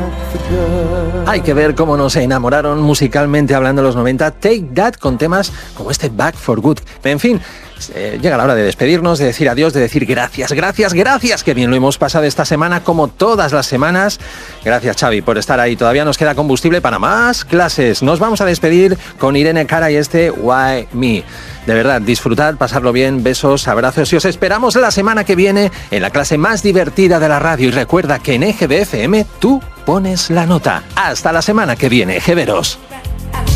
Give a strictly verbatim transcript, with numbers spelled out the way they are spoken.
Hay que ver cómo nos enamoraron musicalmente hablando en los noventa Take That con temas como este Back for Good. En fin, eh, llega la hora de despedirnos, de decir adiós, de decir gracias, gracias, gracias. Qué bien lo hemos pasado esta semana como todas las semanas. Gracias, Xavi, por estar ahí. Todavía nos queda combustible para más clases. Nos vamos a despedir con Irene Cara y este Why Me. De verdad, disfrutad, pasarlo bien, besos, abrazos y os esperamos la semana que viene en la clase más divertida de la radio. Y recuerda que en E G B F M tú pones la nota. Hasta la semana que viene, Jeveros.